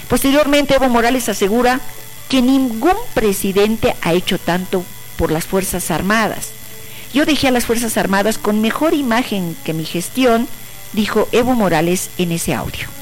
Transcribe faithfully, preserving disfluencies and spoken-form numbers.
Posteriormente, Evo Morales asegura que ningún presidente ha hecho tanto por las Fuerzas Armadas. Yo dejé a las Fuerzas Armadas con mejor imagen que mi gestión, dijo Evo Morales en ese audio.